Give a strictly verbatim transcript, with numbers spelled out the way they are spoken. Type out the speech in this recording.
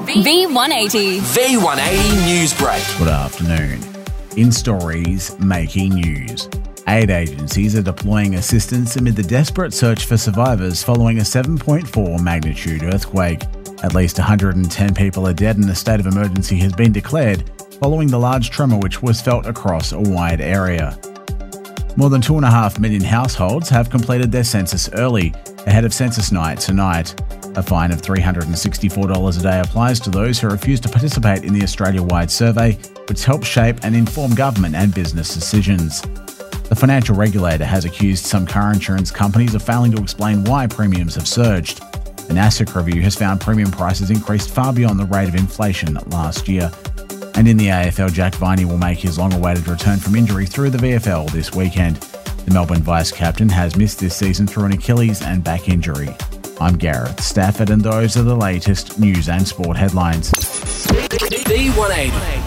V one eighty. V one eighty News Break. Good afternoon. In stories making news, aid agencies are deploying assistance amid the desperate search for survivors following a seven point four magnitude earthquake. At least one hundred ten people are dead and a state of emergency has been declared following the large tremor which was felt across a wide area. More than two and a half million households have completed their census early, ahead of Census Night tonight. A fine of three hundred sixty-four dollars a day applies to those who refuse to participate in the Australia-wide survey, which helps shape and inform government and business decisions. The financial regulator has accused some car insurance companies of failing to explain why premiums have surged. An ASIC review has found premium prices increased far beyond the rate of inflation last year. And in the A F L, Jack Viney will make his long-awaited return from injury through the V F L this weekend. The Melbourne vice-captain has missed this season through an Achilles and back injury. I'm Gareth Stafford, and those are the latest news and sport headlines. V one eighty.